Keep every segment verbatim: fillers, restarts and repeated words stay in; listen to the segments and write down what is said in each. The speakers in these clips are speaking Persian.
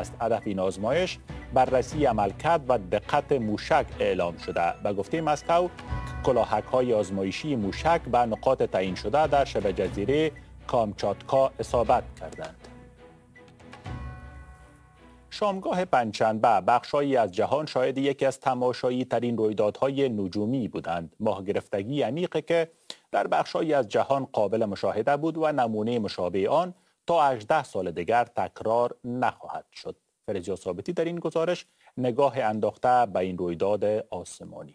است. هدف این آزمایش بررسی عملکرد و دقت موشک اعلام شده. به گفته مسکو، کلاهک‌های آزمایشی موشک به نقاط تعیین شده در شبه جزیره کامچاتکا اصابت کردند. شامگاه پنجشنبه بخش‌هایی از جهان شاهد یکی از تماشایی ترین رویدادهای نجومی بودند. ماه گرفتگی عمیقی که در بخش‌هایی از جهان قابل مشاهده بود و نمونه مشابه آن تا هجده سال دیگر تکرار نخواهد شد. فرزیا ثابتی در این گزارش نگاه انداخته به این رویداد آسمانی.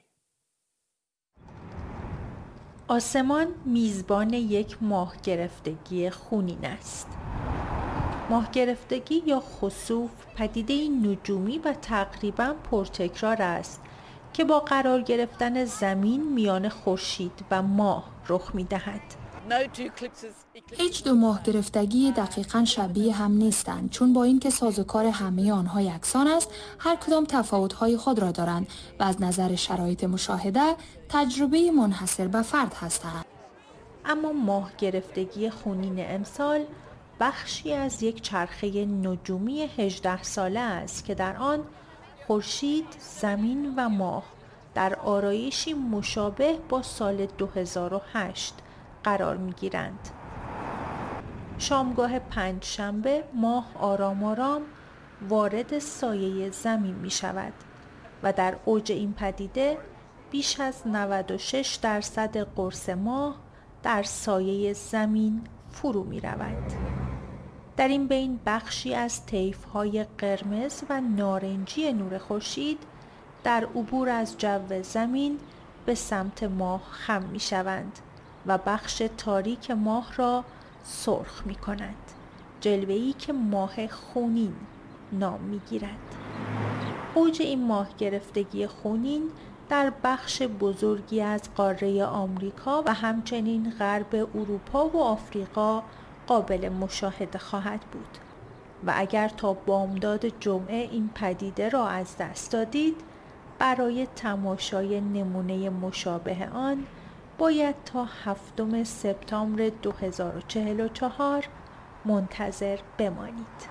آسمان میزبان یک ماه گرفتگی خونین است. ماه گرفتگی یا خسوف پدیده نجومی و تقریباً پرتکرار است که با قرار گرفتن زمین میان خورشید و ماه رخ می‌دهد. هیچ دو ماه گرفتگی دقیقاً شبیه هم نیستند، چون با اینکه سازوکار همه آنها یکسان است، هر کدام تفاوت‌های خود را دارند و از نظر شرایط مشاهده تجربه منحصر به فرد هستند. اما ماه گرفتگی خونین امسال بخشی از یک چرخه نجومی هجده ساله است که در آن خورشید، زمین و ماه در آرایشی مشابه با سال دو هزار و هشت قرار می‌گیرند. شامگاه پنجشنبه ماه آرام آرام وارد سایه زمین می‌شود و در اوج این پدیده بیش از نود و شش درصد قرص ماه در سایه زمین فرو می‌رود. در این بین بخشی از طیف‌های قرمز و نارنجی نور خورشید در عبور از جو زمین به سمت ماه خم می‌شوند و بخش تاریک ماه را سرخ می‌کنند. جلوه‌ای که ماه خونین نام می‌گیرد. اوج این ماه گرفتگی خونین در بخش بزرگی از قاره آمریکا و همچنین غرب اروپا و آفریقا قابل مشاهده خواهد بود و اگر تا بامداد جمعه این پدیده را از دست دادید، برای تماشای نمونه مشابه آن باید تا هفتم سپتامبر دو هزار و چهل و چهار منتظر بمانید.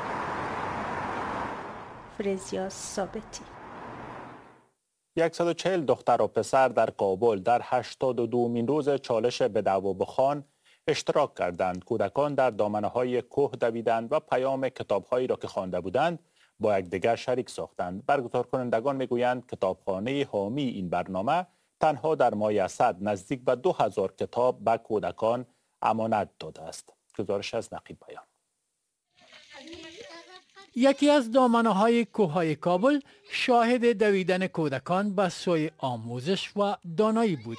فرزیا ثابتی. صد و چهل دختر و پسر در کابل در هشتاد و دومین روز چالش به دعوا بخوان اشتراک کردند. کودکان در دامنه‌های کوه دویدند و پیام کتاب‌هایی را که خوانده بودند با یکدیگر شریک ساختند. برگزار کنندگان میگویند کتابخانه حامی این برنامه تنها در ماه اسد نزدیک به دو هزار کتاب به کودکان امانت داده است. گزارش از نقیب بیان. یکی از دامنه‌های کوههای کابل شاهد دویدن کودکان به سوی آموزش و دانایی بود.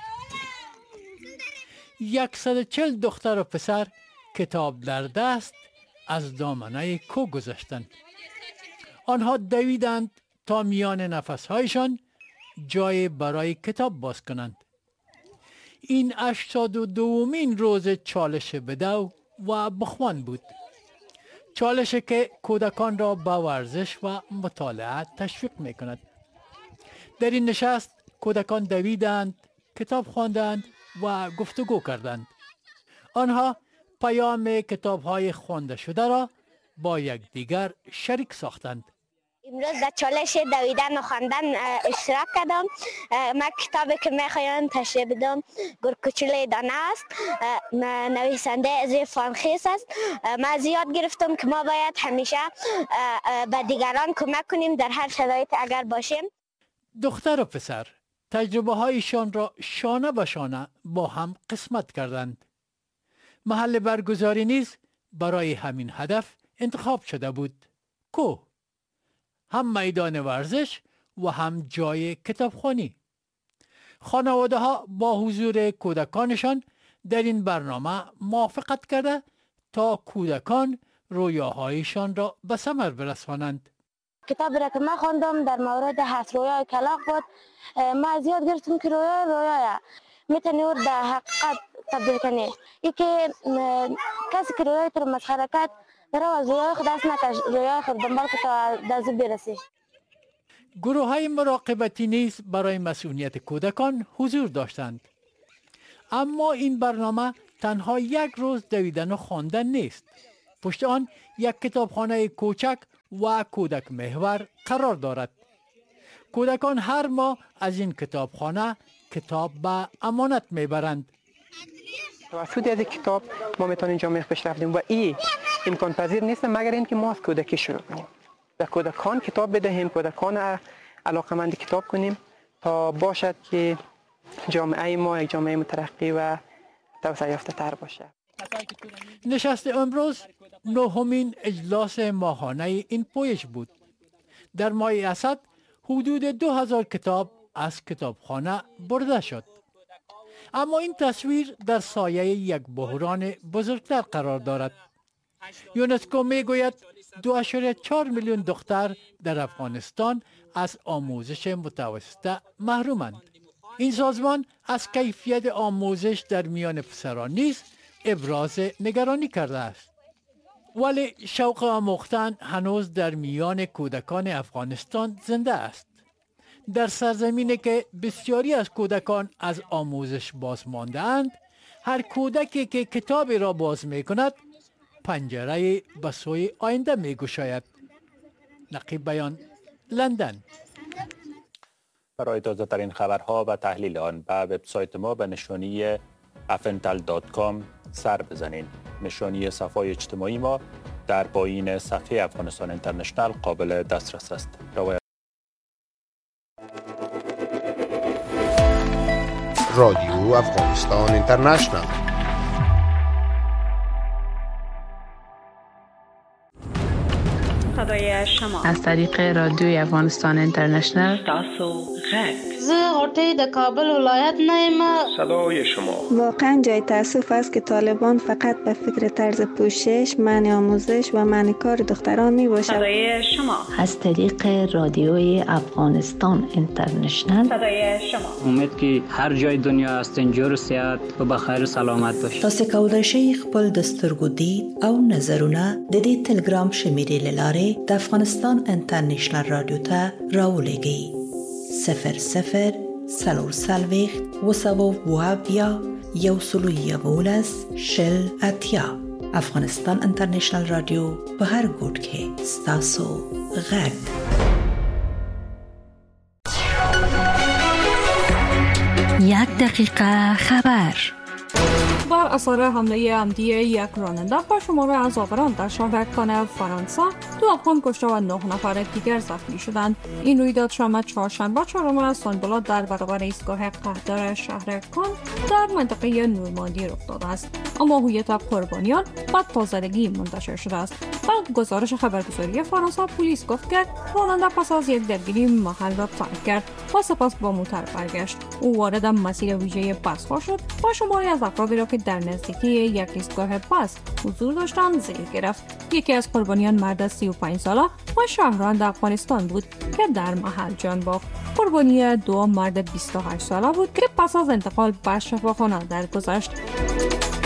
صد و چهل دختر و پسر کتاب در دست از دامنه کوه گذشتند. آنها دویدند تا میان نفسهایشان جای برای کتاب باز کنند. این هشتاد و دومین روز چالش بدو و بخوان بود. چالشی که کودکان را به ورزش و مطالعه تشویق می کند. در این نشست کودکان دویدند، کتاب خواندند و گفتگو کردند. آنها پیام کتاب‌های خوانده شده را با یکدیگر شریک ساختند. امروز در چالش دویدن و خواندن اشتراک کردم. من کتابی که میخوایم تشریح بدم گرگوچلوی دانه است. نویسنده ازی فانخیس است. من زیاد گرفتم که ما باید همیشه به دیگران کمک کنیم در هر شرایط اگر باشیم. دختر و پسر تجربه هایشان را شانه به شانه با هم قسمت کردند. محل برگزاری نیز برای همین هدف انتخاب شده بود. کوه، هم میدان ورزش و هم جای کتابخوانی. خانواده ها با حضور کودکانشان در این برنامه موافقت کرده تا کودکان رویاهایشان را به ثمر برسانند. کتابی را که من خواندم در مورد هفت رویای کلاغ بود. من زیاد گرفتم که رویا رویاه میتونی او در حقیقت تبدیل کنی. یکی کسی که رویای تو مسخره کرد در از رویای خود دست نکش، رویای خود دنبال که تا دست برسی. گروه های مراقبتی نیز برای مسئولیت کودکان حضور داشتند. اما این برنامه تنها یک روز دویدن و خواندن نیست. پشت آن یک کتابخانه کوچک و کودک محور قرار دارد. کودکان هر ماه از این کتابخانه کتاب به امانت میبرند. توسط از کتاب ما میتونیم جامعه پیش رفتیم و این امکان پذیر نیست مگر اینکه ما از کودکی شروع کنیم. به کودکان کتاب بدهیم، کودکان علاقمند کتاب کنیم تا باشد که جامعه ما یک جامعه مترقی و توسعه یافته تر باشه. نشست امروز نهمین اجلاس ماهانه این پویش بود. در ماه اسد حدود دو هزار کتاب از کتابخانه برده شد. اما این تصویر در سایه یک بحران بزرگتر قرار دارد. یونسکو می گوید دو اشاره چهار میلیون دختر در افغانستان از آموزش متوسطه محرومند. این سازمان از کیفیت آموزش در میان پسران نیز ابراز نگرانی کرده است. ولی شوق آموختن هنوز در میان کودکان افغانستان زنده است. در سرزمینی که بسیاری از کودکان از آموزش باز مانده اند، هر کودکی که کتابی را باز می کند پنجره به سوی آینده می گشاید. نقیب بیان، لندن. برای تازه ترین خبرها و تحلیل آن به وبسایت ما به نشانی افنتل دات کام سر بزنید. نشانی صفحه اجتماعی ما در پایین صفحه افغانستان اینترنشنال قابل دسترس است. روایت رادیو افغانستان اینترنشنال. صدای شما از طریق رادیوی افغانستان اینترنشنال. تاسو غرب زه غوټۍ د کابل ولایت نه یم. صدای شما. واقعا جای تاسف است که طالبان فقط به فکر طرز پوشش، منع آموزش و منع کار دختران می باشد. صدای شما. از طریق رادیوی افغانستان اینترنشنال. صدای شما. امید که هر جای دنیا هستین جور صحت و بخیر سلامت باشید. تاسو کولای شئ خپل د سترګو دید او نظرونه د دې ټلګرام شمیرې لاره د افغانستان اینترنشنال رادیو ته راولېږئ. صفر صفر سلور سلویخت و سبو و اویا یو سلو یولس شل اتیا. افغانستان اینترنشنال رادیو په هر ګوټ کې ستاسو غږ. یک دقیقه خبر. بر اثر حمله عمدی یک راننده با شمار عزاوران در شهرکان فرانسه، دو افغان کشته و نه نفر دیگر زخمی شدند. این رویداد شام چهارشنبه چهارم اسفند در برابر ایستگاه قهدار شهرکان در منطقه نورماندی رخ داده است. اما هویت قربانیان با تازگی منتشر شده است. بعد گزارش خبرگزاری فرانسه پلیس گفت که راننده پس از یک درگیری محل را ترک کرد و سپس با موتر برگشت. او وارد مسیر ویژه بس‌ها شد و شماری از افرادی را که در نزدیکی یک ایستگاه بس حضور داشتند زیر گرفت. یکی از قربانیان مرد سی و پنج ساله و شهروند افغانستان بود که در محل جان باخت. قربانی دوم مرد بیست و هشت ساله بود که پس از انتقال به شفاخانه درگذشت.